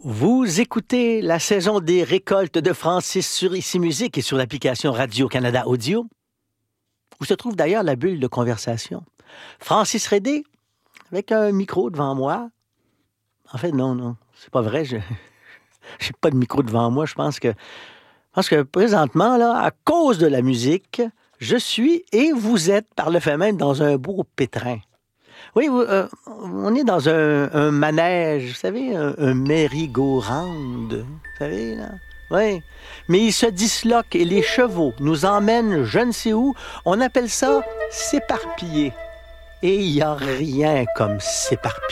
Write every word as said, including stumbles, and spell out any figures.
Vous écoutez la saison des récoltes de Francis sur Ici Musique et sur l'application Radio-Canada Audio, où se trouve d'ailleurs la bulle de conversation. Francis Rédé, avec un micro devant moi. En fait, non, non, c'est pas vrai, je n'ai pas de micro devant moi. Je pense que, je pense que présentement, là, à cause de la musique, je suis et vous êtes, par le fait même, dans un beau pétrin. Oui, euh, on est dans un, un manège, vous savez, un, un merry-go-round, vous savez, là. Oui, mais il se disloque et les chevaux nous emmènent je ne sais où. On appelle ça s'éparpiller. Et il n'y a rien comme s'éparpiller.